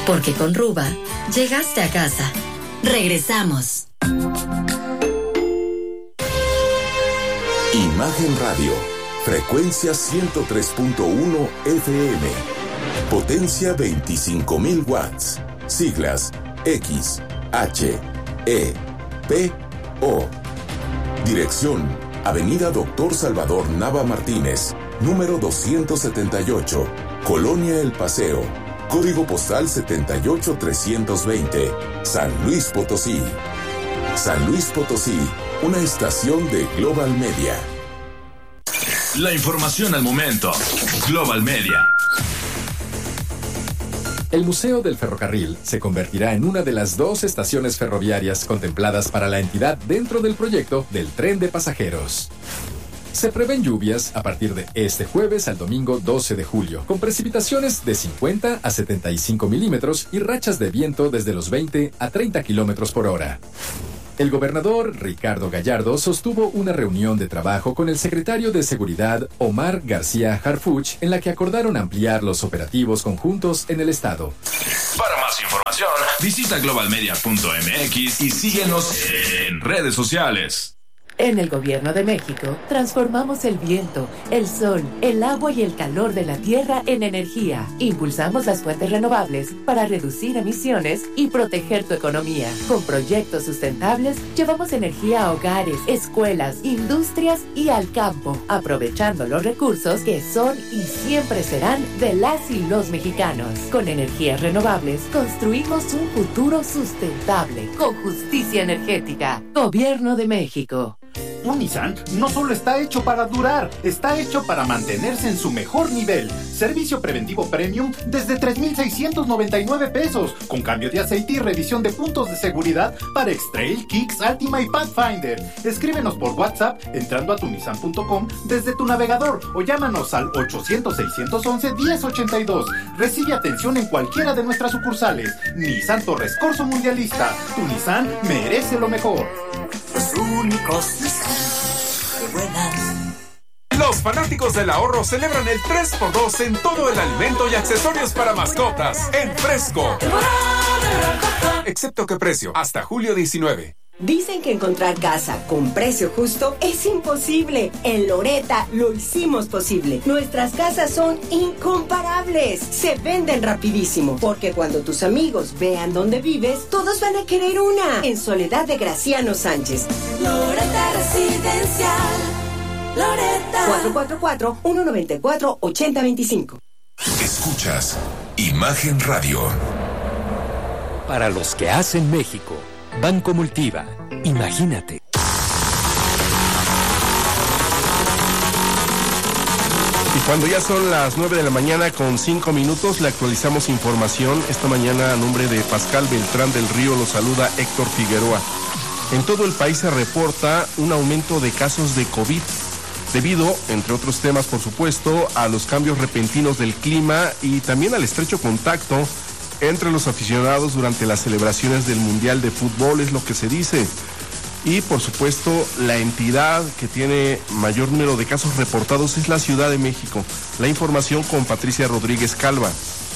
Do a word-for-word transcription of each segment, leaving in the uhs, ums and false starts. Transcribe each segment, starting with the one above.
Porque con Ruba, llegaste a casa. Regresamos. Imagen Radio, frecuencia ciento tres punto uno F M, potencia veinticinco mil watts, siglas X, H, E, P, O. Dirección, Avenida Doctor Salvador Nava Martínez, número doscientos setenta y ocho, Colonia El Paseo, código postal setenta y ocho trescientos veinte, San Luis Potosí. San Luis Potosí, una estación de Global Media. La información al momento. Global Media. El Museo del Ferrocarril se convertirá en una de las dos estaciones ferroviarias contempladas para la entidad dentro del proyecto del tren de pasajeros. Se prevén lluvias a partir de este jueves al domingo doce de julio, con precipitaciones de cincuenta a setenta y cinco milímetros y rachas de viento desde los veinte a treinta kilómetros por hora. El gobernador Ricardo Gallardo sostuvo una reunión de trabajo con el secretario de Seguridad Omar García Harfuch, en la que acordaron ampliar los operativos conjuntos en el estado. Para más información, visita global media punto m x y síguenos en redes sociales. En el Gobierno de México, transformamos el viento, el sol, el agua y el calor de la tierra en energía. Impulsamos las fuentes renovables para reducir emisiones y proteger tu economía. Con proyectos sustentables, llevamos energía a hogares, escuelas, industrias y al campo, aprovechando los recursos que son y siempre serán de las y los mexicanos. Con energías renovables, construimos un futuro sustentable, con justicia energética. Gobierno de México. Un Nissan no solo está hecho para durar, está hecho para mantenerse en su mejor nivel. Servicio preventivo premium desde tres mil seiscientos noventa y nueve pesos, con cambio de aceite y revisión de puntos de seguridad para X-Trail, Kicks, Altima y Pathfinder. Escríbenos por WhatsApp entrando a tu nissan punto com desde tu navegador o llámanos al ochocientos seiscientos once diez ochenta y dos. Recibe atención en cualquiera de nuestras sucursales. Nissan Torres Corso Mundialista. Tu Nissan merece lo mejor. Los únicos Nissan que vuelan. Los fanáticos del ahorro celebran el tres por dos en todo el alimento y accesorios para mascotas en Fresco. Excepto que precio, hasta julio diecinueve. Dicen que encontrar casa con precio justo es imposible. En Loretta lo hicimos posible. Nuestras casas son incomparables. Se venden rapidísimo. Porque cuando tus amigos vean dónde vives, todos van a querer una. En Soledad de Graciano Sánchez. Loretta Residencial. Loretta. cuatro cuatro cuatro, uno nueve cuatro, ocho cero dos cinco. Escuchas Imagen Radio. Para los que hacen México, Banco Multiva, imagínate. Y cuando ya son las nueve de la mañana con cinco minutos, le actualizamos información. Esta mañana, a nombre de Pascal Beltrán del Río, lo saluda Héctor Figueroa. En todo el país se reporta un aumento de casos de COVID, debido, entre otros temas, por supuesto, a los cambios repentinos del clima y también al estrecho contacto entre los aficionados durante las celebraciones del Mundial de Fútbol, es lo que se dice. Y, por supuesto, la entidad que tiene mayor número de casos reportados es la Ciudad de México. La información con Patricia Rodríguez Calva.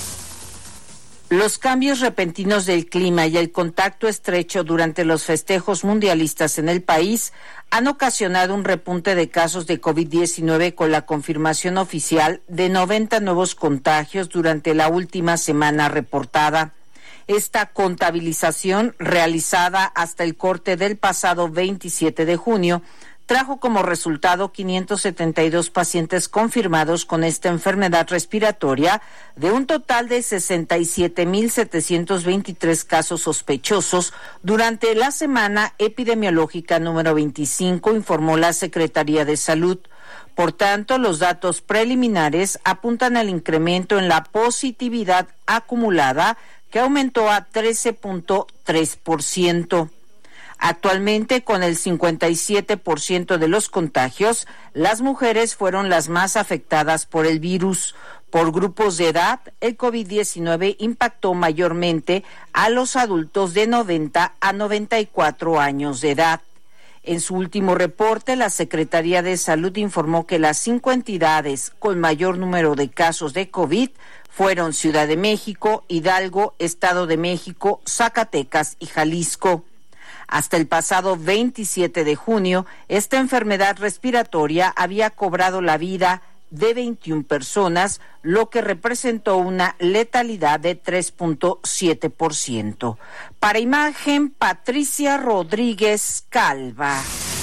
Los cambios repentinos del clima y el contacto estrecho durante los festejos mundialistas en el país han ocasionado un repunte de casos de COVID diecinueve con la confirmación oficial de noventa nuevos contagios durante la última semana reportada. Esta contabilización, realizada hasta el corte del pasado veintisiete de junio, trajo como resultado quinientos setenta y dos pacientes confirmados con esta enfermedad respiratoria, de un total de sesenta y siete mil setecientos veintitrés casos sospechosos durante la semana epidemiológica número veinticinco, informó la Secretaría de Salud. Por tanto, los datos preliminares apuntan al incremento en la positividad acumulada, que aumentó a trece punto tres por ciento. Actualmente, con el cincuenta y siete por ciento de los contagios, las mujeres fueron las más afectadas por el virus. Por grupos de edad, el COVID diecinueve impactó mayormente a los adultos de noventa a noventa y cuatro años de edad. En su último reporte, la Secretaría de Salud informó que las cinco entidades con mayor número de casos de COVID fueron Ciudad de México, Hidalgo, Estado de México, Zacatecas y Jalisco. Hasta el pasado veintisiete de junio, esta enfermedad respiratoria había cobrado la vida de veintiuna personas, lo que representó una letalidad de tres punto siete por ciento. Para Imagen, Patricia Rodríguez Calva.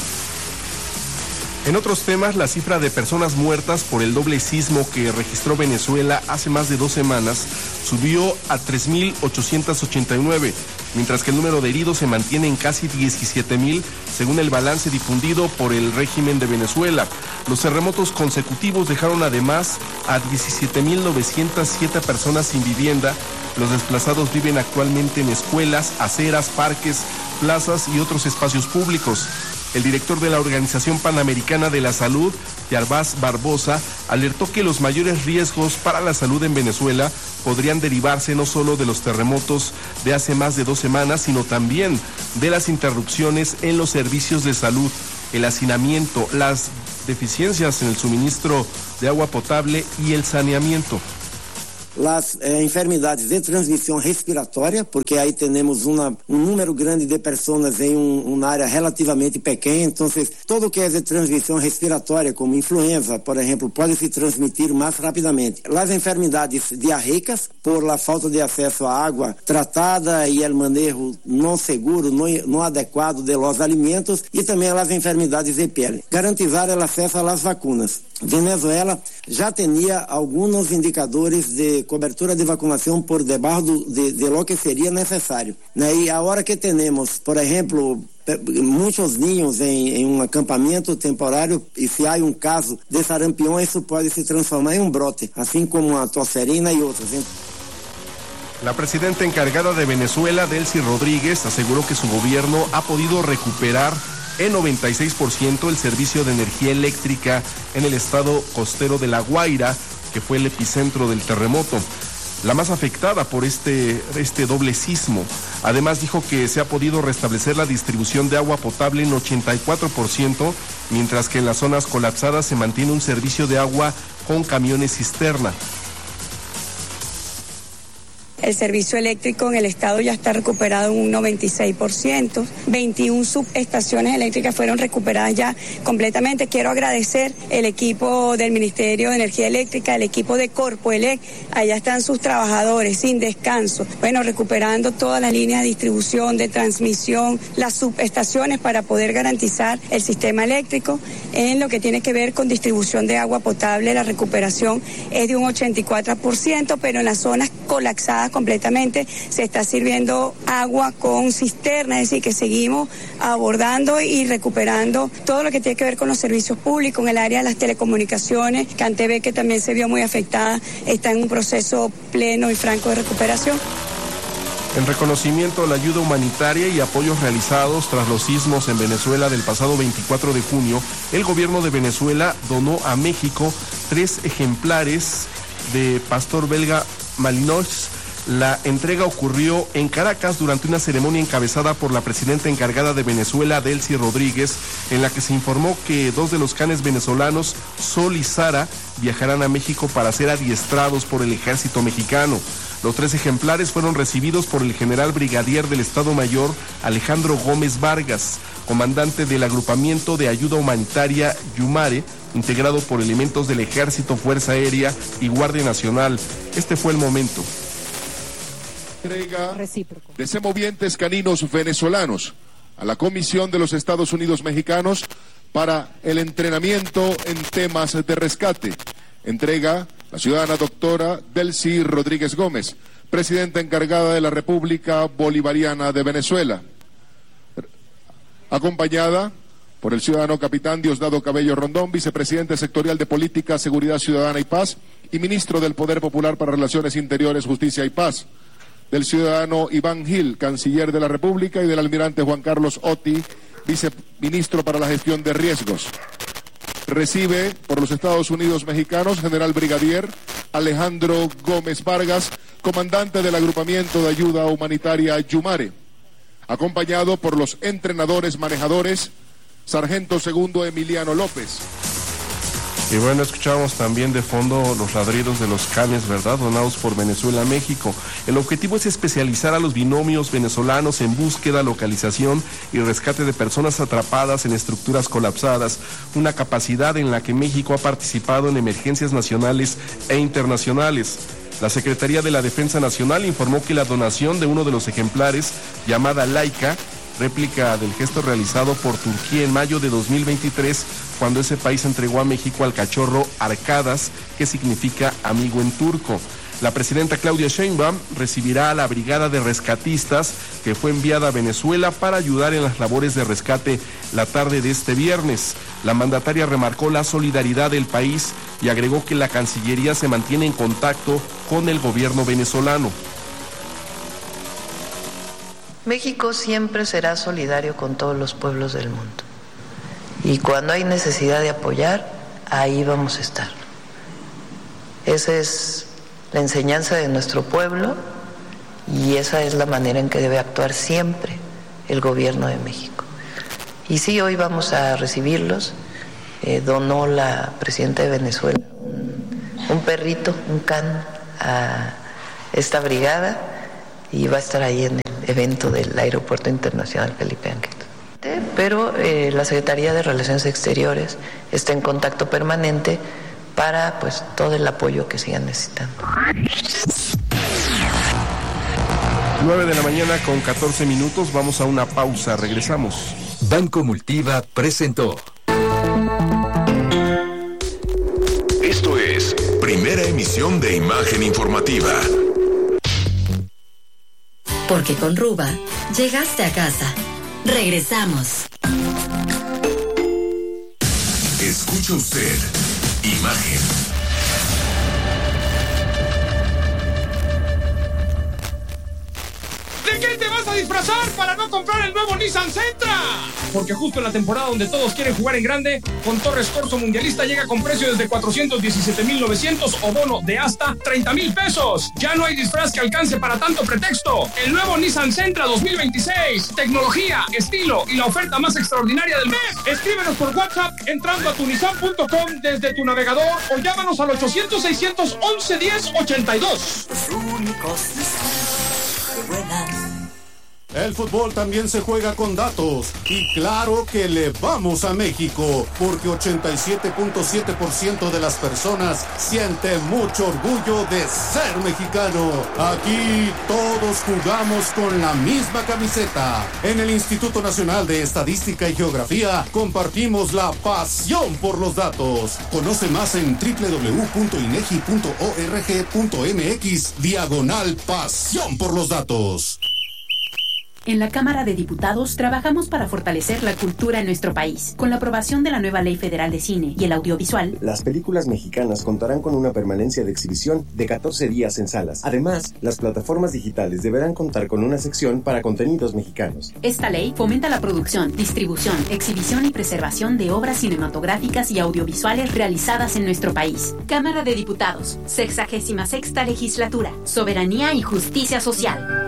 En otros temas, la cifra de personas muertas por el doble sismo que registró Venezuela hace más de dos semanas subió a tres mil ochocientos ochenta y nueve, mientras que el número de heridos se mantiene en casi diecisiete mil, según el balance difundido por el régimen de Venezuela. Los terremotos consecutivos dejaron además a diecisiete mil novecientas siete personas sin vivienda. Los desplazados viven actualmente en escuelas, aceras, parques, plazas y otros espacios públicos. El director de la Organización Panamericana de la Salud, Yarbás Barbosa, alertó que los mayores riesgos para la salud en Venezuela podrían derivarse no solo de los terremotos de hace más de dos semanas, sino también de las interrupciones en los servicios de salud, el hacinamiento, las deficiencias en el suministro de agua potable y el saneamiento. Las eh, enfermedades de transmisión respiratória, porque aí temos uma, um número grande de pessoas em um, uma área relativamente pequena, então todo que é de transmissão respiratória, como influenza, por exemplo, pode se transmitir mais rapidamente. As enfermedades diarreicas, por la falta de acesso à água tratada e o manejo não seguro, não, não adequado de los alimentos, e também as enfermedades de pele. Garantizar o acesso às vacinas. Venezuela já tinha alguns indicadores de cobertura de vacinação por debaixo do, de, de lo que seria necessário. Né? E a hora que temos, por exemplo, muitos ninhos em, em um acampamento temporário, e se há um caso de sarampião, isso pode se transformar em um brote, assim como a tosferina e outras. La presidenta encargada de Venezuela, Delcy Rodríguez, aseguró que su gobierno ha podido recuperar en noventa y seis por ciento el servicio de energía eléctrica en el estado costero de La Guaira, que fue el epicentro del terremoto, la más afectada por este, este doble sismo. Además dijo que se ha podido restablecer la distribución de agua potable en ochenta y cuatro por ciento, mientras que en las zonas colapsadas se mantiene un servicio de agua con camiones cisterna. El servicio eléctrico en el estado ya está recuperado en un noventa y seis por ciento. veintiuna subestaciones eléctricas fueron recuperadas ya completamente. Quiero agradecer el equipo del Ministerio de Energía Eléctrica, el equipo de Corpoelec. Allá están sus trabajadores sin descanso. Bueno, recuperando todas las líneas de distribución, de transmisión, las subestaciones para poder garantizar el sistema eléctrico. En lo que tiene que ver con distribución de agua potable, la recuperación es de un ochenta y cuatro por ciento, pero en las zonas colapsadas completamente se está sirviendo agua con cisterna, es decir, que seguimos abordando y recuperando todo lo que tiene que ver con los servicios públicos. En el área de las telecomunicaciones, Cantv, que también se vio muy afectada, está en un proceso pleno y franco de recuperación. En reconocimiento a la ayuda humanitaria y apoyos realizados tras los sismos en Venezuela del pasado veinticuatro de junio, el gobierno de Venezuela donó a México tres ejemplares de pastor belga Malinois. La entrega ocurrió en Caracas durante una ceremonia encabezada por la presidenta encargada de Venezuela, Delcy Rodríguez, en la que se informó que dos de los canes venezolanos, Sol y Sara, viajarán a México para ser adiestrados por el ejército mexicano. Los tres ejemplares fueron recibidos por el general brigadier del Estado Mayor, Alejandro Gómez Vargas, comandante del agrupamiento de ayuda humanitaria Yumare, integrado por elementos del Ejército, Fuerza Aérea y Guardia Nacional. Este fue el momento. Entrega de semovientes caninos venezolanos a la Comisión de los Estados Unidos Mexicanos para el entrenamiento en temas de rescate. Entrega la ciudadana doctora Delcy Rodríguez Gómez, presidenta encargada de la República Bolivariana de Venezuela, acompañada por el ciudadano capitán Diosdado Cabello Rondón, vicepresidente sectorial de Política, Seguridad Ciudadana y Paz y ministro del Poder Popular para Relaciones Interiores, Justicia y Paz, del ciudadano Iván Gil, canciller de la República, y del almirante Juan Carlos Otti, viceministro para la gestión de riesgos. Recibe por los Estados Unidos Mexicanos general brigadier Alejandro Gómez Vargas, comandante del agrupamiento de ayuda humanitaria Yumare, acompañado por los entrenadores manejadores Sargento segundo Emiliano López. Y bueno, escuchamos también de fondo los ladridos de los canes, ¿verdad?, donados por Venezuela a México. El objetivo es especializar a los binomios venezolanos en búsqueda, localización y rescate de personas atrapadas en estructuras colapsadas, una capacidad en la que México ha participado en emergencias nacionales e internacionales. La Secretaría de la Defensa Nacional informó que la donación de uno de los ejemplares, llamada Laika, réplica del gesto realizado por Turquía en mayo de dos mil veintitrés, cuando ese país entregó a México al cachorro Arcadas, que significa amigo en turco. La presidenta Claudia Sheinbaum recibirá a la brigada de rescatistas que fue enviada a Venezuela para ayudar en las labores de rescate la tarde de este viernes. La mandataria remarcó la solidaridad del país y agregó que la Cancillería se mantiene en contacto con el gobierno venezolano. México siempre será solidario con todos los pueblos del mundo. Y cuando hay necesidad de apoyar, ahí vamos a estar. Esa es la enseñanza de nuestro pueblo y esa es la manera en que debe actuar siempre el gobierno de México. Y sí, hoy vamos a recibirlos. Eh, donó la presidenta de Venezuela un, un perrito, un can, a esta brigada y va a estar ahí en el evento del Aeropuerto Internacional Felipe Ángeles. Pero eh, la Secretaría de Relaciones Exteriores está en contacto permanente para pues todo el apoyo que sigan necesitando. nueve de la mañana con catorce minutos, vamos a una pausa, regresamos. Banco Multiva presentó. Esto es Primera Emisión de Imagen Informativa. Porque con Ruba llegaste a casa. Regresamos. Escucha usted Imagen. ¿De qué te vas a disfrazar para no comprar el nuevo Nissan Sentra? Porque justo en la temporada donde todos quieren jugar en grande, con Torres Corso Mundialista llega con precio desde cuatrocientos diecisiete mil novecientos o bono de hasta treinta mil pesos. Ya no hay disfraz que alcance para tanto pretexto. El nuevo Nissan Sentra dos mil veintiséis. Tecnología, estilo y la oferta más extraordinaria del mes. Escríbenos por WhatsApp entrando a tu nissan punto com desde tu navegador o llámanos al ochocientos, seiscientos once, diez ochenta y dos. Los únicos que vuelan. El fútbol también se juega con datos y claro que le vamos a México porque ochenta y siete punto siete por ciento de las personas siente mucho orgullo de ser mexicano. Aquí todos jugamos con la misma camiseta. En el Instituto Nacional de Estadística y Geografía compartimos la pasión por los datos. Conoce más en doble u doble u doble u punto inegi punto org punto mx diagonal pasión por los datos. En la Cámara de Diputados trabajamos para fortalecer la cultura en nuestro país. Con la aprobación de la nueva Ley Federal de Cine y el Audiovisual, las películas mexicanas contarán con una permanencia de exhibición de catorce días en salas. Además, las plataformas digitales deberán contar con una sección para contenidos mexicanos. Esta ley fomenta la producción, distribución, exhibición y preservación de obras cinematográficas y audiovisuales realizadas en nuestro país. Cámara de Diputados, sexagésima sexta legislatura, soberanía y justicia social.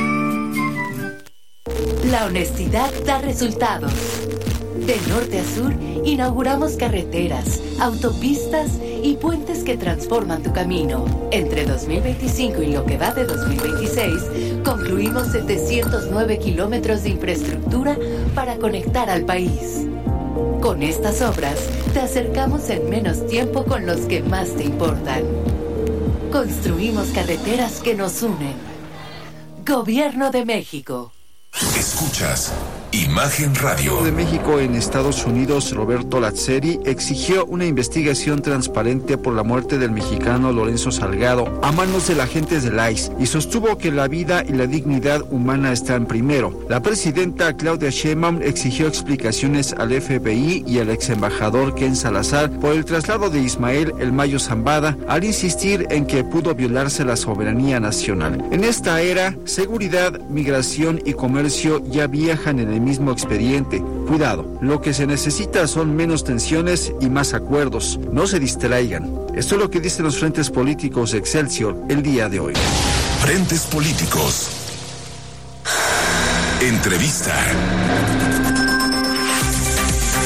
La honestidad da resultados. De norte a sur, inauguramos carreteras, autopistas y puentes que transforman tu camino. Entre dos mil veinticinco y lo que va de dos mil veintiséis, concluimos setecientos nueve kilómetros de infraestructura para conectar al país. Con estas obras, te acercamos en menos tiempo con los que más te importan. Construimos carreteras que nos unen. Gobierno de México. Escuchas Imagen Radio. De México en Estados Unidos, Roberto Lazzeri, exigió una investigación transparente por la muerte del mexicano Lorenzo Salgado a manos de agentes del I C E y sostuvo que la vida y la dignidad humana están primero. La presidenta Claudia Sheinbaum exigió explicaciones al F B I y al ex embajador Ken Salazar por el traslado de Ismael El Mayo Zambada, al insistir en que pudo violarse la soberanía nacional. En esta era, seguridad, migración y comercio ya viajan en el mismo expediente. Cuidado, lo que se necesita son menos tensiones y más acuerdos. No se distraigan. Esto es lo que dicen los frentes políticos de Excelsior el día de hoy. Frentes políticos. Entrevista.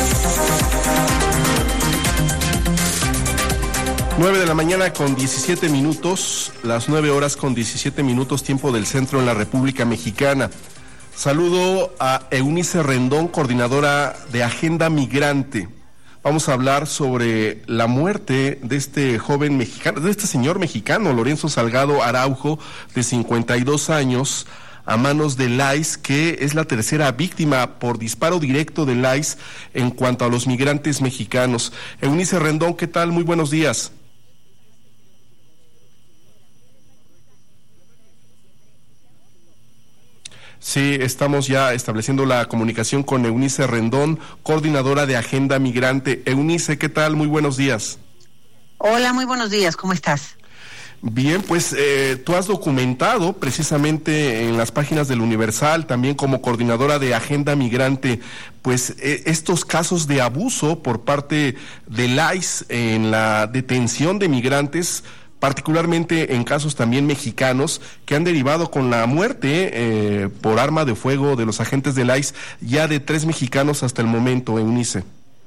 nueve de la mañana con diecisiete minutos, las nueve horas con diecisiete minutos, tiempo del centro en la República Mexicana. Saludo a Eunice Rendón, coordinadora de Agenda Migrante. Vamos a hablar sobre la muerte de este joven mexicano, de este señor mexicano, Lorenzo Salgado Araujo, de cincuenta y dos años, a manos del I C E, que es la tercera víctima por disparo directo del I C E en cuanto a los migrantes mexicanos. Eunice Rendón, ¿qué tal? Muy buenos días. Sí, estamos ya estableciendo la comunicación con Eunice Rendón, coordinadora de Agenda Migrante. Eunice, ¿qué tal? Muy buenos días. Hola, muy buenos días, ¿cómo estás? Bien, pues eh, tú has documentado precisamente en las páginas del Universal, también como coordinadora de Agenda Migrante, pues eh, estos casos de abuso por parte del I C E en la detención de migrantes, particularmente en casos también mexicanos, que han derivado con la muerte eh, por arma de fuego de los agentes del I C E, ya de tres mexicanos hasta el momento, Eunice.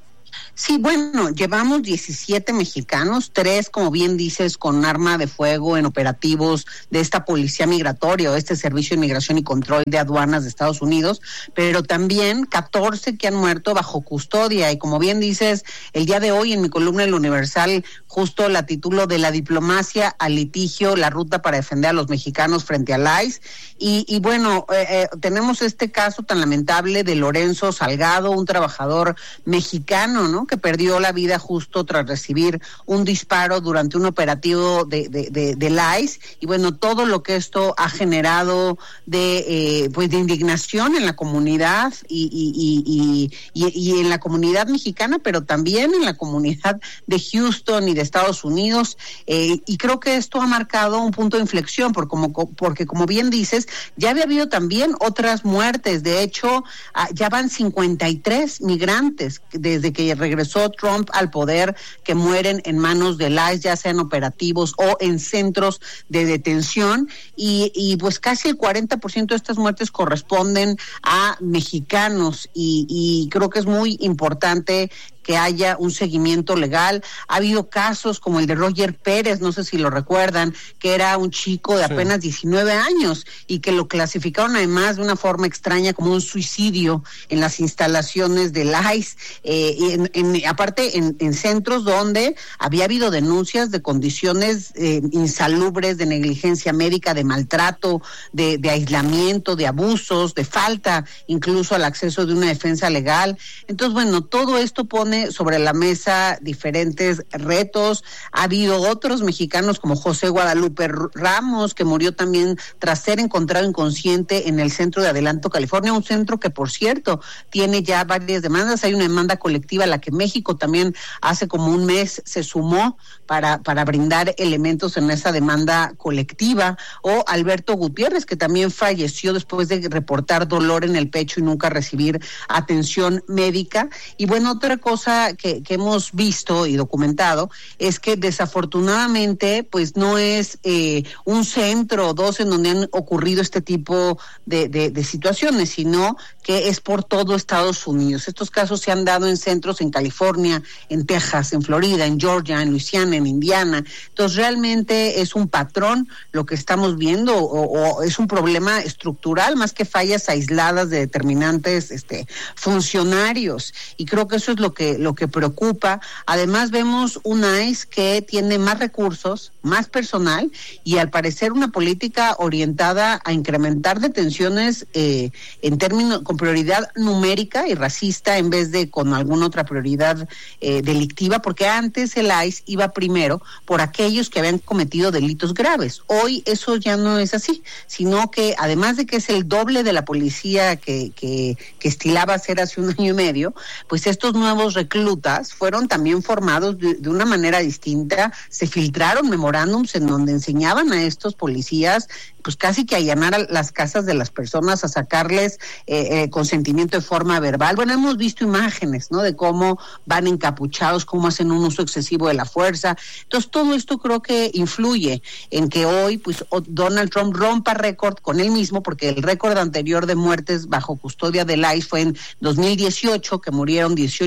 Sí, bueno, llevamos diecisiete mexicanos, tres, como bien dices, con arma de fuego en operativos de esta policía migratoria o este Servicio de Inmigración y Control de Aduanas de Estados Unidos, pero también catorce que han muerto bajo custodia. Y como bien dices, el día de hoy en mi columna El Universal, justo la titulo de La diplomacia al litigio, la ruta para defender a los mexicanos frente al I C E. Y, y bueno, eh, eh, tenemos este caso tan lamentable de Lorenzo Salgado, un trabajador mexicano, ¿no?, que perdió la vida justo tras recibir un disparo durante un operativo de, de, de, del I C E. Y bueno, todo lo que esto ha generado de eh, pues de indignación en la comunidad y, y, y, y, y en la comunidad mexicana, pero también en la comunidad de Houston y de Estados Unidos. Eh, y creo que esto ha marcado un punto de inflexión, porque como, porque como bien dices, ya había habido también otras muertes. De hecho, ya van cincuenta y tres migrantes desde que regresó Trump al poder que mueren en manos del I C E, ya sean operativos o en centros de detención, y, y pues casi el cuarenta por ciento de estas muertes corresponden a mexicanos, y, y creo que es muy importante que haya un seguimiento legal. Ha habido casos como el de Roger Pérez, no sé si lo recuerdan, que era un chico de apenas sí. diecinueve años y que lo clasificaron además de una forma extraña como un suicidio en las instalaciones del I C E, eh, en, en, aparte en, en centros donde había habido denuncias de condiciones eh, insalubres, de negligencia médica, de maltrato, de, de aislamiento, de abusos, de falta incluso al acceso de una defensa legal. Entonces, bueno, todo esto pone sobre la mesa diferentes retos. Ha habido otros mexicanos como José Guadalupe Ramos, que murió también tras ser encontrado inconsciente en el centro de Adelanto, California, un centro que, por cierto, tiene ya varias demandas. Hay una demanda colectiva a la que México también hace como un mes se sumó para, para brindar elementos en esa demanda colectiva. O Alberto Gutiérrez, que también falleció después de reportar dolor en el pecho y nunca recibir atención médica. Y bueno, otra cosa Que, que hemos visto y documentado es que desafortunadamente pues no es eh, un centro o dos en donde han ocurrido este tipo de, de, de situaciones, sino que es por todo Estados Unidos. Estos casos se han dado en centros en California, en Texas, en Florida, en Georgia, en Luisiana, en Indiana. Entonces realmente es un patrón lo que estamos viendo, o, o es un problema estructural más que fallas aisladas de determinantes este, funcionarios, y creo que eso es lo que lo que preocupa. Además vemos un I C E que tiene más recursos, más personal, y al parecer una política orientada a incrementar detenciones eh, en términos con prioridad numérica y racista en vez de con alguna otra prioridad eh, delictiva, porque antes el I C E iba primero por aquellos que habían cometido delitos graves. Hoy eso ya no es así, sino que además de que es el doble de la policía que, que, que estilaba ser hace un año y medio, pues estos nuevos reclutas fueron también formados de, de una manera distinta. Se filtraron memorándums en donde enseñaban a estos policías pues casi que allanar a las casas de las personas, a sacarles eh, eh, consentimiento de forma verbal. Bueno, hemos visto imágenes, ¿no?, de cómo van encapuchados, cómo hacen un uso excesivo de la fuerza. Entonces, todo esto creo que influye en que hoy, pues, Donald Trump rompa récord con él mismo, porque el récord anterior de muertes bajo custodia del I C E fue en dos mil dieciocho, que murieron dieciocho personas,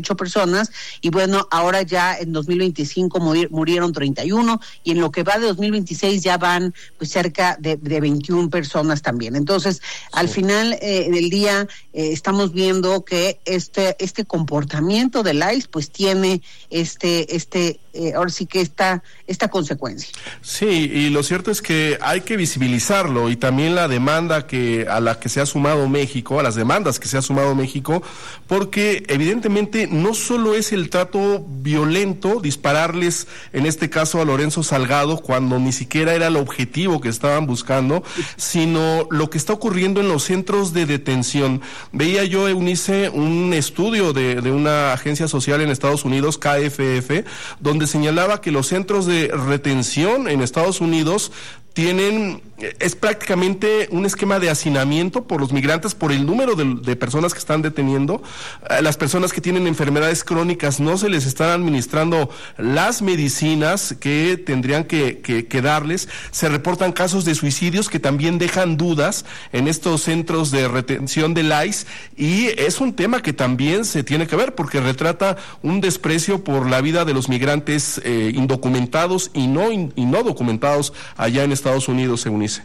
personas, y bueno, ahora ya en dos mil veinticinco muri, murieron treinta y uno, y en lo que va de dos mil veintiséis ya van pues cerca de, de veintiuna personas también. Entonces, sí. al final eh, del día eh, estamos viendo que este este comportamiento del I C E pues tiene este este eh, ahora sí que esta esta consecuencia. Sí, y lo cierto es que hay que visibilizarlo, y también la demanda que a la que se ha sumado México, a las demandas que se ha sumado México, porque evidentemente no solo es el trato violento, dispararles en este caso a Lorenzo Salgado cuando ni siquiera era el objetivo que estaban buscando, sino lo que está ocurriendo en los centros de detención. Veía yo, Eunice, un estudio de, de una agencia social en Estados Unidos, K F F, donde señalaba que los centros de retención en Estados Unidos tienen, es prácticamente un esquema de hacinamiento por los migrantes, por el número de, de personas que están deteniendo. Las personas que tienen enfermedades crónicas no se les están administrando las medicinas que tendrían que, que, que darles. Se reportan casos de suicidios que también dejan dudas en estos centros de retención del I C E, y es un tema que también se tiene que ver porque retrata un desprecio por la vida de los migrantes eh, indocumentados y no, in, y no documentados allá en Estados Unidos, Eunice.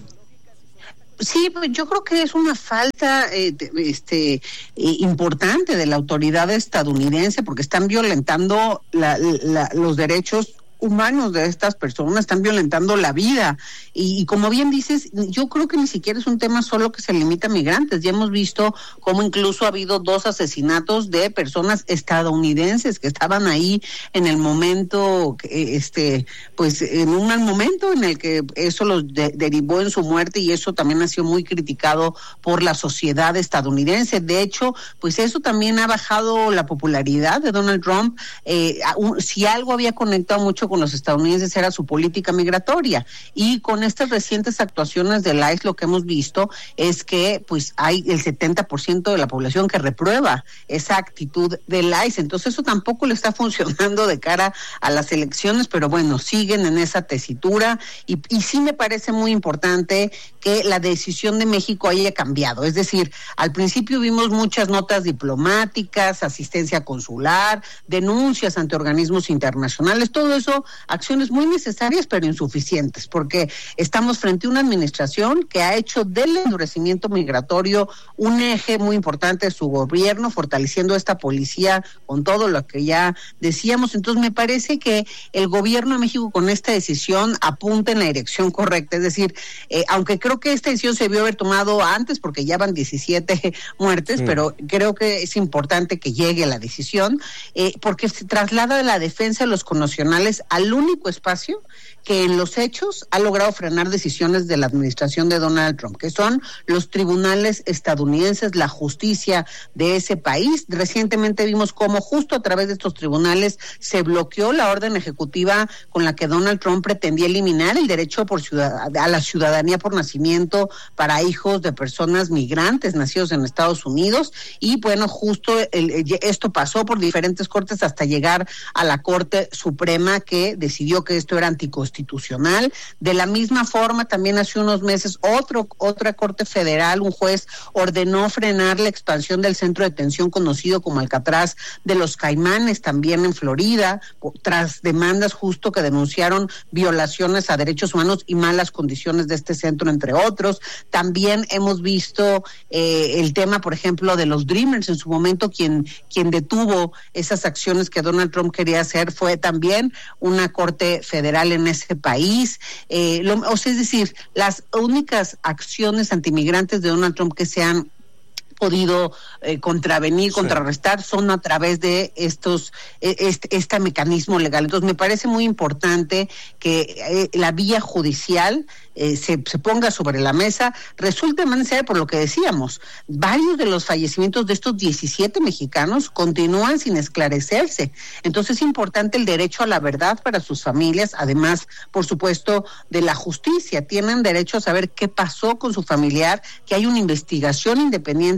Sí, yo creo que es una falta eh, este eh, importante de la autoridad estadounidense, porque están violentando la, la, los derechos humanos de estas personas, están violentando la vida, y, y como bien dices, yo creo que ni siquiera es un tema solo que se limita a migrantes. Ya hemos visto cómo incluso ha habido dos asesinatos de personas estadounidenses que estaban ahí en el momento, este, pues en un mal momento en el que eso los de, derivó en su muerte, y eso también ha sido muy criticado por la sociedad estadounidense. De hecho, pues eso también ha bajado la popularidad de Donald Trump. Eh, si algo había conectado mucho con los estadounidenses era su política migratoria, y con estas recientes actuaciones del I C E lo que hemos visto es que pues hay el setenta por ciento de la población que reprueba esa actitud del I C E. Entonces eso tampoco le está funcionando de cara a las elecciones, pero bueno, siguen en esa tesitura, y, y sí me parece muy importante que la decisión de México haya cambiado. Es decir, al principio vimos muchas notas diplomáticas, asistencia consular, denuncias ante organismos internacionales, todo eso acciones muy necesarias pero insuficientes, porque estamos frente a una administración que ha hecho del endurecimiento migratorio un eje muy importante de su gobierno, fortaleciendo esta policía con todo lo que ya decíamos. Entonces me parece que el gobierno de México con esta decisión apunta en la dirección correcta. Es decir, eh, aunque creo que esta decisión se debió haber tomado antes porque ya van diecisiete muertes, sí. pero creo que es importante que llegue la decisión, eh, porque se traslada de la defensa de los connacionales al único espacio que en los hechos ha logrado frenar decisiones de la administración de Donald Trump, que son los tribunales estadounidenses, la justicia de ese país. Recientemente vimos cómo justo a través de estos tribunales se bloqueó la orden ejecutiva con la que Donald Trump pretendía eliminar el derecho por ciudad- a la ciudadanía por nacimiento para hijos de personas migrantes nacidos en Estados Unidos, y bueno, justo el, el, esto pasó por diferentes cortes hasta llegar a la Corte Suprema, que decidió que esto era anticonstitucional. De la misma forma, también hace unos meses otro otra Corte Federal, un juez ordenó frenar la expansión del centro de detención conocido como Alcatraz de los Caimanes, también en Florida, tras demandas justo que denunciaron violaciones a derechos humanos y malas condiciones de este centro, entre otros. También hemos visto eh, el tema, por ejemplo, de los Dreamers. En su momento, quien quien detuvo esas acciones que Donald Trump quería hacer fue también una corte federal en ese país. Eh, lo, o sea, es decir, las únicas acciones antimigrantes de Donald Trump que se han podido eh, contravenir, sí. contrarrestar, son a través de estos este, este mecanismo legal. Entonces me parece muy importante que eh, la vía judicial eh, se, se ponga sobre la mesa. Resulta necesario, por lo que decíamos, varios de los fallecimientos de estos diecisiete mexicanos continúan sin esclarecerse. Entonces es importante el derecho a la verdad para sus familias, además, por supuesto, de la justicia. Tienen derecho a saber qué pasó con su familiar, que hay una investigación independiente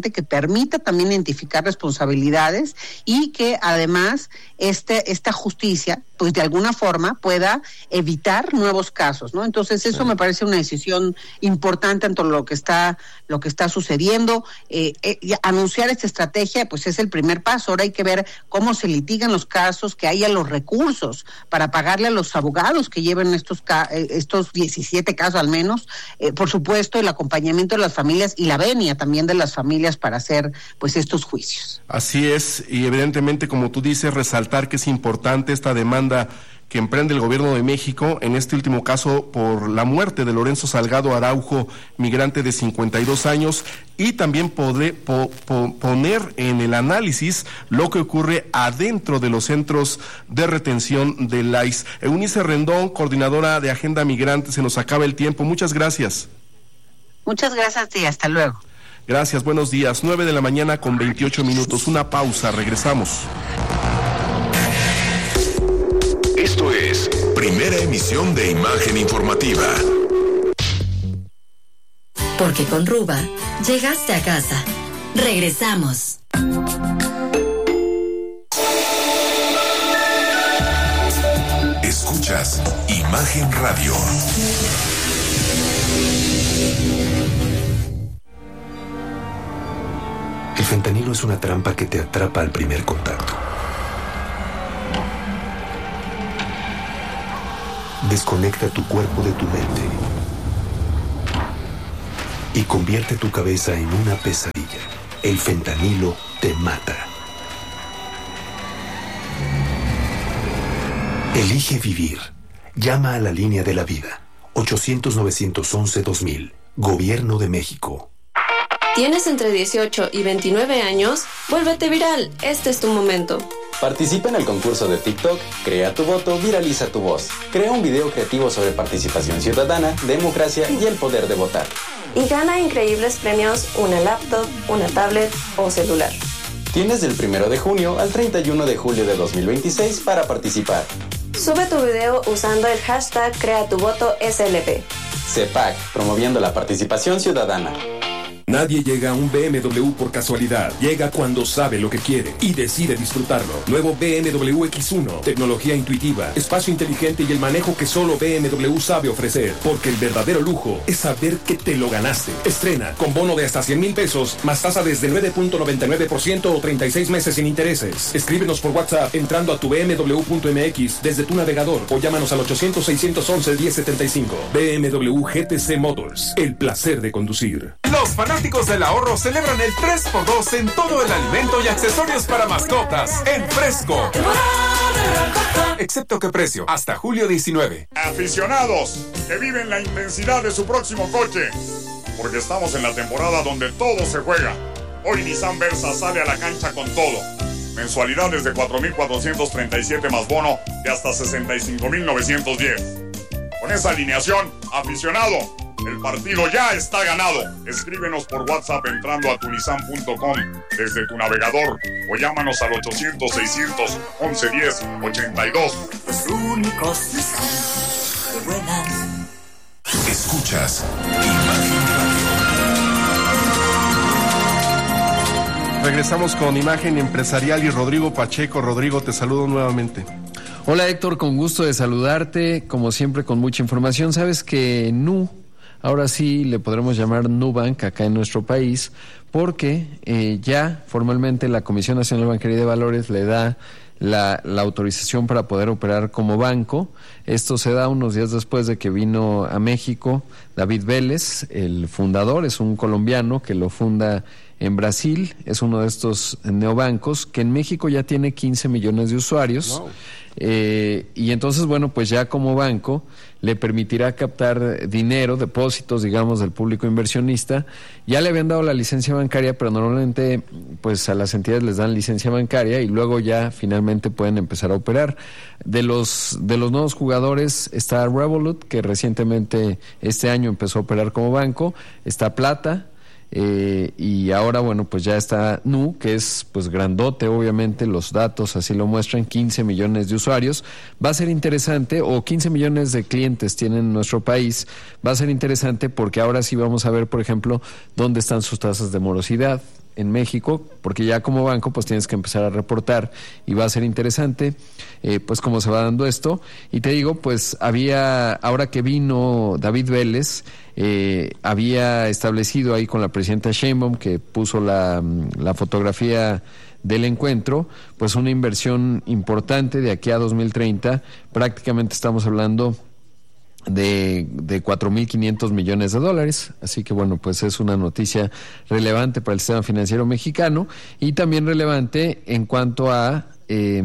transparente, que permita también identificar responsabilidades y que además este, esta justicia, pues de alguna forma pueda evitar nuevos casos, ¿no? Entonces eso sí. me parece una decisión importante ante lo que está, lo que está sucediendo. Eh, eh, anunciar esta estrategia, pues es el primer paso. Ahora hay que ver cómo se litigan los casos, que haya los recursos para pagarle a los abogados que lleven estos estos diecisiete casos al menos, eh, por supuesto el acompañamiento de las familias y la venia también de las familias para hacer pues estos juicios. Así es, y evidentemente, como tú dices, resaltar que es importante esta demanda que emprende el gobierno de México, en este último caso por la muerte de Lorenzo Salgado Araujo, migrante de cincuenta y dos años, y también poder, po, po, poner en el análisis lo que ocurre adentro de los centros de retención del I C E. Eunice Rendón, coordinadora de Agenda Migrante, se nos acaba el tiempo. Muchas gracias. Muchas gracias y hasta luego. Gracias, buenos días. Nueve de la mañana con veintiocho minutos. Una pausa, regresamos. Esto es Primera Emisión de Imagen Informativa. Porque con Ruba llegaste a casa. Regresamos. Escuchas Imagen Radio. El fentanilo es una trampa que te atrapa al primer contacto. Desconecta tu cuerpo de tu mente y convierte tu cabeza en una pesadilla. El fentanilo te mata. Elige vivir. Llama a la línea de la vida. ochocientos, novecientos once, dos mil. Gobierno de México. ¿Tienes entre dieciocho y veintinueve años? Vuélvete viral. Este es tu momento. Participa en el concurso de TikTok, Crea tu voto, viraliza tu voz. Crea un video creativo sobre participación ciudadana, democracia y el poder de votar. Y gana increíbles premios, una laptop, una tablet o celular. Tienes del primero de junio al treinta y uno de julio de dos mil veintiséis para participar. Sube tu video usando el hashtag Crea tu voto S L P. C E P A C, promoviendo la participación ciudadana. Nadie llega a un B M W por casualidad. Llega cuando sabe lo que quiere y decide disfrutarlo. Nuevo B M W X uno. Tecnología intuitiva, espacio inteligente y el manejo que solo B M W sabe ofrecer. Porque el verdadero lujo es saber que te lo ganaste. Estrena con bono de hasta cien mil pesos, más tasa desde nueve punto noventa y nueve por ciento o treinta y seis meses sin intereses. Escríbenos por WhatsApp entrando a tu b m w punto m x desde tu navegador o llámanos al ochocientos, seiscientos once, diez setenta y cinco. B M W G T C Motors. El placer de conducir. Los fanáticos del ahorro celebran el tres por dos en todo el alimento y accesorios para mascotas en Fresco. Excepto que precio, hasta julio diecinueve. Aficionados que viven la intensidad de su próximo coche, porque estamos en la temporada donde todo se juega. Hoy Nissan Versa sale a la cancha con todo. Mensualidades de cuatro mil cuatrocientos treinta y siete más bono de hasta sesenta y cinco mil novecientos diez. Con esa alineación, aficionado, el partido ya está ganado. Escríbenos por WhatsApp entrando a tunisan punto com desde tu navegador o llámanos al ochocientos, seiscientos once, diez ochenta y dos. Los únicos que vuelan. Escuchas Imagen Radio. Regresamos con Imagen Empresarial y Rodrigo Pacheco. Rodrigo, te saludo nuevamente. Hola Héctor, con gusto de saludarte, como siempre con mucha información. Sabes que Nu, ahora sí le podremos llamar Nubank acá en nuestro país, porque eh, ya formalmente la Comisión Nacional Bancaria de Valores le da la, la autorización para poder operar como banco. Esto se da unos días después de que vino a México David Vélez, el fundador, es un colombiano que lo funda en Brasil, es uno de estos neobancos que en México ya tiene quince millones de usuarios. Wow. Eh, y entonces, bueno, pues ya como banco le permitirá captar dinero, depósitos, digamos, del público inversionista. Ya le habían dado la licencia bancaria, pero normalmente pues a las entidades les dan licencia bancaria y luego ya finalmente pueden empezar a operar. De los de los nuevos jugadores está Revolut, que recientemente este año empezó a operar como banco, está Plata, Eh, y ahora, bueno, pues ya está Nu, que es pues grandote, obviamente los datos así lo muestran, quince millones de usuarios. Va a ser interesante, o quince millones de clientes tienen en nuestro país. Va a ser interesante porque ahora sí vamos a ver, por ejemplo, dónde están sus tasas de morosidad. en México, porque ya como banco pues tienes que empezar a reportar y va a ser interesante eh, pues cómo se va dando esto. Y te digo, pues había, ahora que vino David Vélez, eh, había establecido ahí con la presidenta Sheinbaum, que puso la, la fotografía del encuentro, pues una inversión importante de aquí a dos mil treinta, prácticamente estamos hablando de, de cuatro mil quinientos millones de dólares, así que bueno, pues es una noticia relevante para el sistema financiero mexicano y también relevante en cuanto a eh,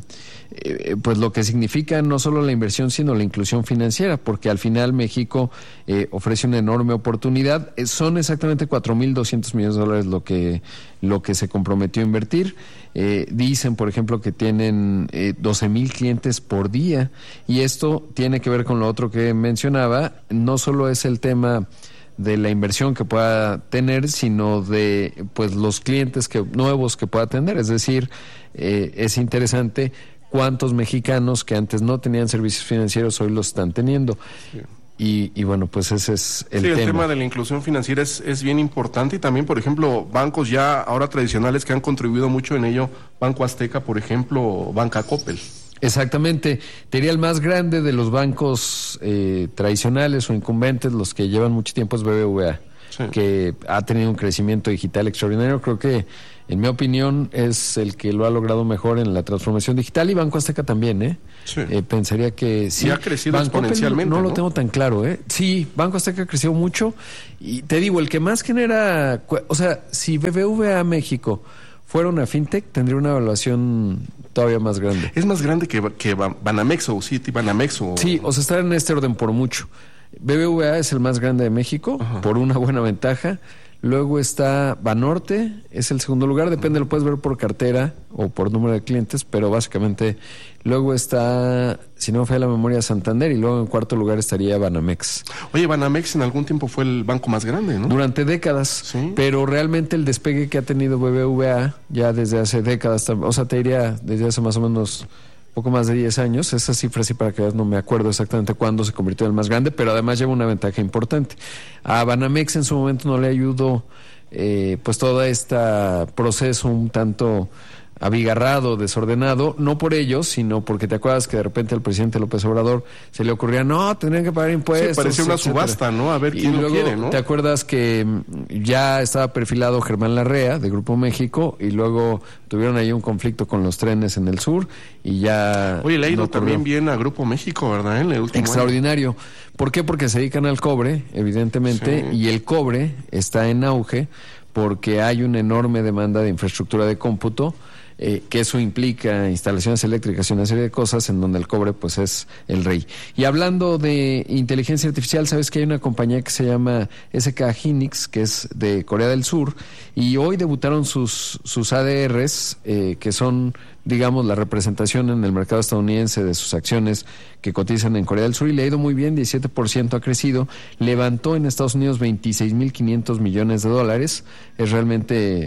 eh, pues lo que significa no solo la inversión sino la inclusión financiera, porque al final México eh, ofrece una enorme oportunidad. Eh, son exactamente cuatro mil doscientos millones de dólares lo que lo que se comprometió a invertir. Eh, dicen, por ejemplo, que tienen eh, doce mil clientes por día, y esto tiene que ver con lo otro que mencionaba. No solo es el tema de la inversión que pueda tener, sino de pues los clientes que nuevos que pueda tener. Es decir, eh, es interesante cuántos mexicanos que antes no tenían servicios financieros hoy los están teniendo. Sí. Y, y bueno, pues ese es el sí, tema. Sí, el tema de la inclusión financiera es, es bien importante, y también, por ejemplo, bancos ya ahora tradicionales que han contribuido mucho en ello, Banco Azteca, por ejemplo, Banca Coppel. Exactamente, te diría el más grande de los bancos eh, tradicionales o incumbentes, los que llevan mucho tiempo, es B B V A, sí, que ha tenido un crecimiento digital extraordinario. Creo que, en mi opinión, es el que lo ha logrado mejor en la transformación digital, y Banco Azteca también, ¿eh? Sí. Eh, pensaría que sí. Y ha crecido Banco exponencialmente, no, no ¿no? lo tengo tan claro, ¿eh? Sí, Banco Azteca ha crecido mucho, y te digo, el que más genera, o sea, si B B V A México fuera una fintech, tendría una evaluación todavía más grande. Es más grande que, que Banamex o Citi Banamex o... Sí, o sea, está en este orden por mucho. B B V A es el más grande de México, ajá, por una buena ventaja. Luego está Banorte, es el segundo lugar, depende, lo puedes ver por cartera o por número de clientes, pero básicamente luego está, si no me falla la memoria, Santander, y luego en cuarto lugar estaría Banamex. Oye, Banamex en algún tiempo fue el banco más grande, ¿no? Durante décadas, ¿sí? Pero realmente el despegue que ha tenido B B V A ya desde hace décadas, o sea, te diría desde hace más o menos poco más de diez años, esa cifra sí, para que veas, no me acuerdo exactamente cuándo se convirtió en el más grande, pero además lleva una ventaja importante. A Banamex en su momento no le ayudó eh, pues todo este proceso un tanto abigarrado, desordenado, no por ellos, sino porque te acuerdas que de repente al presidente López Obrador se le ocurría, no, tendrían que pagar impuestos. Sí, parecía una etcétera. subasta, ¿no? A ver quién y lo luego, quiere, ¿no? ¿te acuerdas que ya estaba perfilado Germán Larrea, de Grupo México, y luego tuvieron ahí un conflicto con los trenes en el sur, y ya... Oye, le ha ido no también bien a Grupo México, ¿verdad? En el último Extraordinario. año. ¿Por qué? Porque se dedican al cobre, evidentemente, sí, y el cobre está en auge porque hay una enorme demanda de infraestructura de cómputo, Eh, que eso implica instalaciones eléctricas y una serie de cosas en donde el cobre pues es el rey. Y hablando de inteligencia artificial, sabes que hay una compañía que se llama S K Hynix, que es de Corea del Sur, y hoy debutaron sus, sus A D Rs, eh, que son, digamos, la representación en el mercado estadounidense de sus acciones que cotizan en Corea del Sur, y le ha ido muy bien, diecisiete por ciento ha crecido, levantó en Estados Unidos veintiséis mil quinientos millones de dólares, es realmente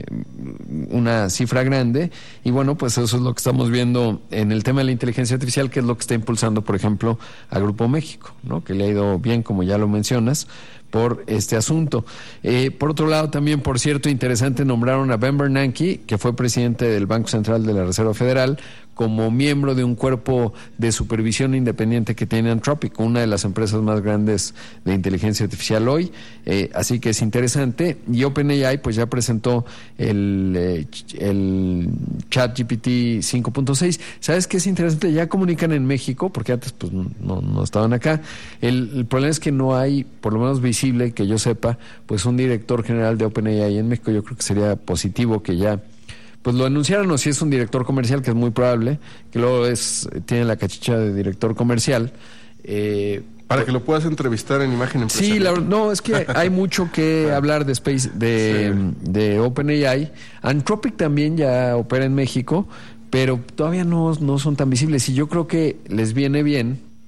una cifra grande, y bueno, pues eso es lo que estamos viendo en el tema de la inteligencia artificial, que es lo que está impulsando, por ejemplo, a Grupo México, ¿no? Que le ha ido bien, como ya lo mencionas, por este asunto. Eh, por otro lado, también, por cierto, interesante, nombraron a Ben Bernanke, que fue presidente del Banco Central de la Reserva Federal, como miembro de un cuerpo de supervisión independiente que tiene Anthropic, una de las empresas más grandes de inteligencia artificial hoy, eh, así que es interesante. Y OpenAI pues ya presentó el, eh, el ChatGPT cinco punto seis. ¿Sabes qué es interesante? Ya comunican en México, porque antes pues no, no estaban acá. El, el problema es que no hay, por lo menos visible, que yo sepa, pues un director general de OpenAI en México. Yo creo que sería positivo que ya pues lo anunciaron, o si es un director comercial, que es muy probable, que luego es tiene la cachicha de director comercial. Eh, Para que lo puedas entrevistar en Imagen Empresarial. Sí, la, no, es que hay mucho que hablar de Space, de, sí, de OpenAI. Anthropic también ya opera en México, pero todavía no, no son tan visibles, y yo creo que les viene bien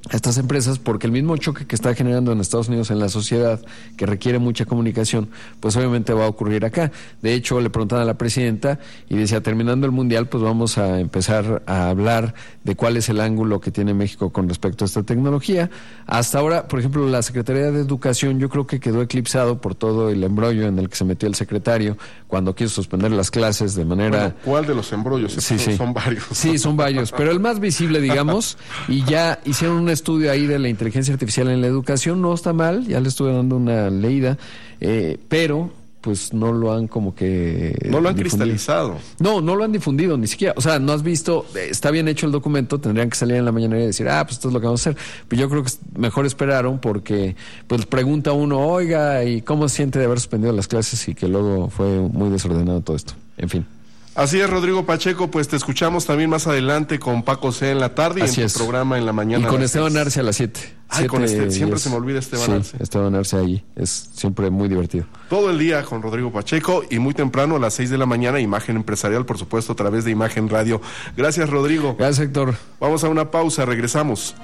a estas empresas, porque el mismo choque que está generando en Estados Unidos en la sociedad, que requiere mucha comunicación, pues obviamente va a ocurrir acá. De hecho, le preguntaban a la presidenta y decía, terminando el Mundial, pues vamos a empezar a hablar de cuál es el ángulo que tiene México con respecto a esta tecnología. Hasta ahora, por ejemplo, la Secretaría de Educación yo creo que quedó eclipsado por todo el embrollo en el que se metió el secretario cuando quiso suspender las clases de manera... Bueno, ¿cuál de los embrollos? Sí, sí. Son varios. Sí, son varios, pero el más visible, digamos, y ya hicieron un estudio ahí de la inteligencia artificial en la educación, no está mal, ya le estuve dando una leída, eh, pero pues no lo han como que... No lo han difundido. cristalizado. No, no lo han difundido ni siquiera, o sea, no has visto, está bien hecho el documento, tendrían que salir en la mañana y decir, ah, pues esto es lo que vamos a hacer, pero yo creo que mejor esperaron porque pues pregunta uno, oiga, ¿y cómo se siente de haber suspendido las clases? Y que luego fue muy desordenado todo esto, en fin. Así es, Rodrigo Pacheco, pues te escuchamos también más adelante con Paco C. en la tarde y Así en es. tu programa en la mañana. Y con Esteban Arce a las siete. Ay, con este, siempre se me olvida Esteban sí, Arce. Esteban Arce ahí, es siempre muy divertido. Todo el día con Rodrigo Pacheco y muy temprano a las seis de la mañana, Imagen Empresarial, por supuesto, a través de Imagen Radio. Gracias, Rodrigo. Gracias, Héctor. Vamos a una pausa, regresamos.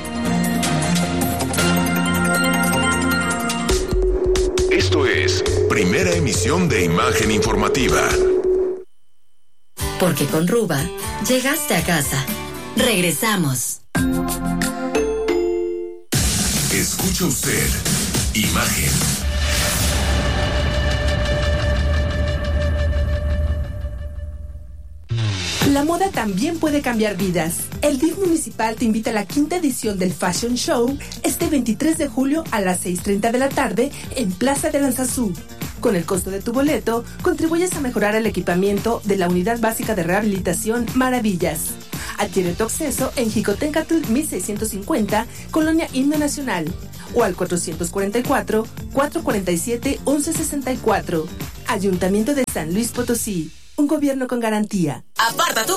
Esto es Primera Emisión de Imagen Informativa. Porque con Ruba, llegaste a casa. Regresamos. Escucha usted Imagen. La moda también puede cambiar vidas. El D I F municipal te invita a la quinta edición del Fashion Show este veintitrés de julio a las seis treinta de la tarde en Plaza de Aranzazú. Con el costo de tu boleto, contribuyes a mejorar el equipamiento de la Unidad Básica de Rehabilitación Maravillas. Adquiere tu acceso en Jicotencatl mil seiscientos cincuenta, Colonia Himno Nacional, o al cuatrocientos cuarenta y cuatro, cuatrocientos cuarenta y siete, once sesenta y cuatro. Ayuntamiento de San Luis Potosí. Un gobierno con garantía. Aparta tu